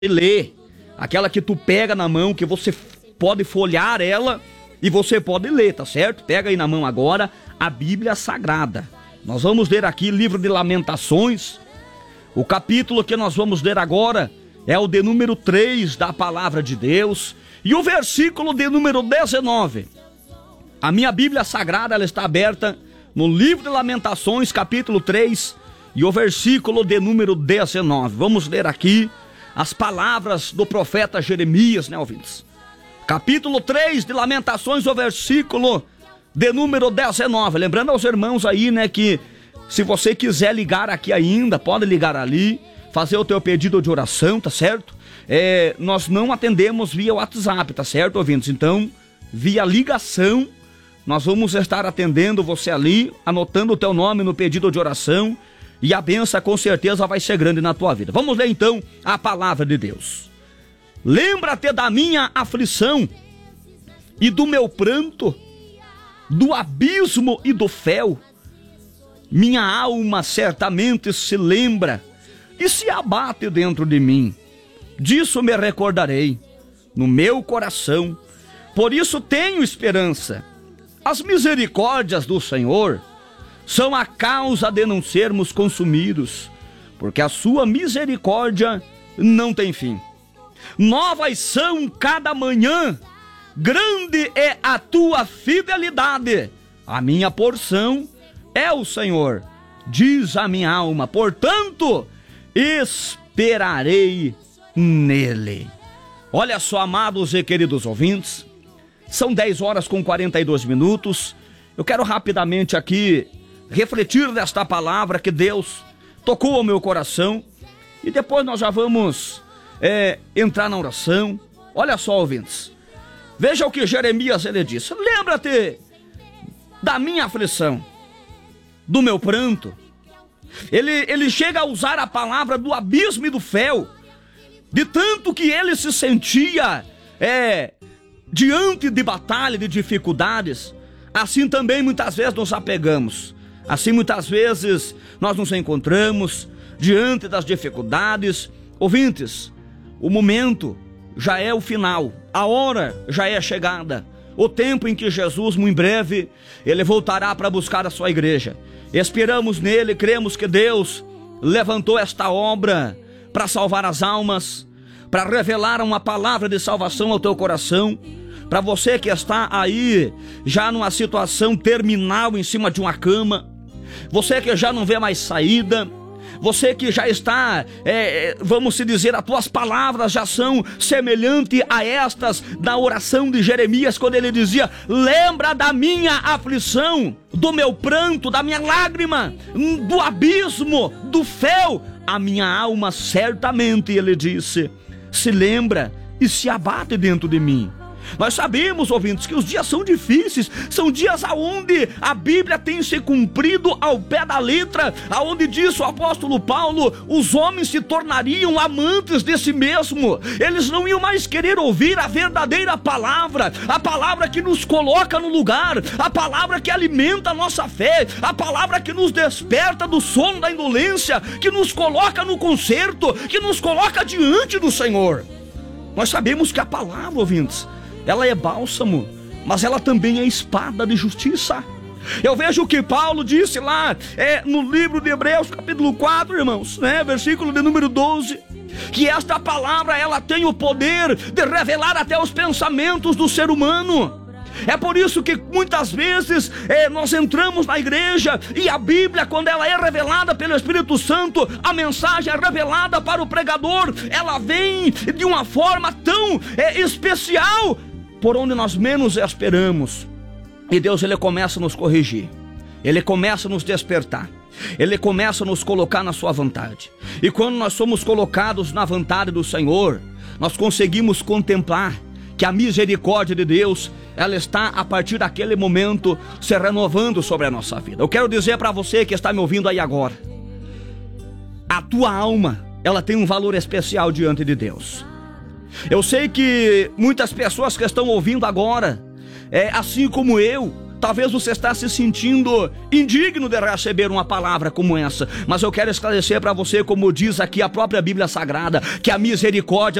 ler, aquela que tu pega na mão, que você pode folhear ela e você pode ler, tá certo? Pega aí na mão agora a Bíblia Sagrada. Nós vamos ler aqui livro de Lamentações. O capítulo que nós vamos ler agora é o de número 3 da palavra de Deus e o versículo de número 19. A minha Bíblia Sagrada, ela está aberta no livro de Lamentações, capítulo 3 e o versículo de número 19. Vamos ler aqui as palavras do profeta Jeremias, né, ouvintes? Capítulo 3 de Lamentações, o versículo de número 19. Lembrando aos irmãos aí, né, que se você quiser ligar aqui ainda, pode ligar ali, fazer o teu pedido de oração, tá certo? Nós não atendemos via WhatsApp, tá certo, ouvintes? Então, via ligação, nós vamos estar atendendo você ali, anotando o teu nome no pedido de oração, e a bênção com certeza vai ser grande na tua vida. Vamos ler então a palavra de Deus. Lembra-te da minha aflição e do meu pranto, do abismo e do fel. Minha alma certamente se lembra e se abate dentro de mim. Disso me recordarei no meu coração, por isso tenho esperança. As misericórdias do Senhor são a causa de não sermos consumidos, porque a sua misericórdia não tem fim. Novas são cada manhã, grande é a tua fidelidade. A minha porção é o Senhor, diz a minha alma, portanto, esperarei nele. Olha só, amados e queridos ouvintes, são 10 horas com 42 minutos. Eu quero rapidamente aqui refletir nesta palavra que Deus tocou ao meu coração e depois nós já vamos entrar na oração. Olha só, ouvintes, veja o que Jeremias ele disse: lembra-te da minha aflição, do meu pranto. Ele chega a usar a palavra do abismo e do fel, de tanto que ele se sentia diante de batalha, de dificuldades. Assim também muitas vezes nos apegamos. Assim muitas vezes nós nos encontramos diante das dificuldades. Ouvintes, o momento já é o final, a hora já é chegada, o tempo em que Jesus, muito em breve, ele voltará para buscar a sua igreja. Esperamos nele, cremos que Deus levantou esta obra para salvar as almas, para revelar uma palavra de salvação ao teu coração. Para você que está aí já numa situação terminal em cima de uma cama, você que já não vê mais saída, você que já está, vamos se dizer, as tuas palavras já são semelhantes a estas da oração de Jeremias, quando ele dizia: lembra da minha aflição, do meu pranto, da minha lágrima, do abismo, do fel. A minha alma certamente, ele disse, se lembra e se abate dentro de mim. Nós sabemos, ouvintes, que os dias são difíceis, são dias aonde a Bíblia tem se cumprido ao pé da letra, aonde diz o apóstolo Paulo, os homens se tornariam amantes de si mesmo, eles não iam mais querer ouvir a verdadeira palavra, a palavra que nos coloca no lugar, a palavra que alimenta a nossa fé, a palavra que nos desperta do sono da indolência, que nos coloca no concerto, que nos coloca diante do Senhor. Nós sabemos que a palavra, ouvintes, ela é bálsamo, mas ela também é espada de justiça. Eu vejo o que Paulo disse lá no livro de Hebreus, capítulo 4, irmãos, né, versículo de número 12, que esta palavra, ela tem o poder de revelar até os pensamentos do ser humano. É por isso que muitas vezes nós entramos na igreja e a Bíblia, quando ela é revelada pelo Espírito Santo, a mensagem é revelada para o pregador, ela vem de uma forma tão especial, por onde nós menos esperamos. E Deus, ele começa a nos corrigir, ele começa a nos despertar, ele começa a nos colocar na sua vontade. E quando nós somos colocados na vontade do Senhor, nós conseguimos contemplar que a misericórdia de Deus, ela está a partir daquele momento se renovando sobre a nossa vida. Eu quero dizer para você que está me ouvindo aí agora, a tua alma, ela tem um valor especial diante de Deus. Eu sei que muitas pessoas que estão ouvindo agora, assim como eu, Talvez você está se sentindo indigno de receber uma palavra como essa, mas eu quero esclarecer para você, como diz aqui a própria Bíblia Sagrada, que a misericórdia